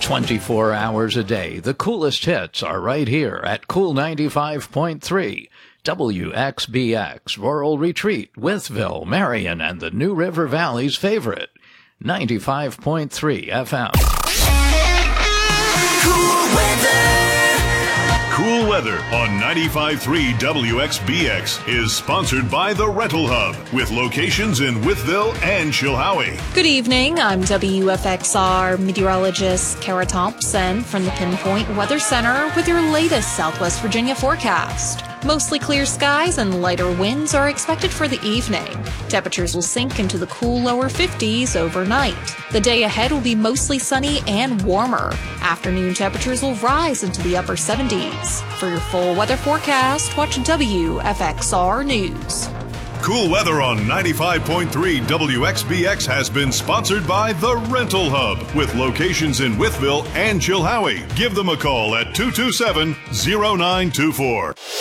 24 hours a day, the coolest hits are right here at Cool 95.3. WXBX, Rural Retreat, Withville, Marion, and the New River Valley's favorite, 95.3 FM. Cool weather. Cool Weather on 95.3 WXBX is sponsored by The Rental Hub, with locations in Withville and Chilhowie. Good evening. I'm WFXR meteorologist Kara Thompson from the Pinpoint Weather Center with your latest Southwest Virginia forecast. Mostly clear skies and lighter winds are expected for the evening. Temperatures will sink into the cool lower 50s overnight. The day ahead will be mostly sunny and warmer. Afternoon temperatures will rise into the upper 70s. For your full weather forecast, watch WFXR News. Cool Weather on 95.3 WXBX has been sponsored by The Rental Hub, with locations in Withville and Chilhowie. Give them a call at 227-0924.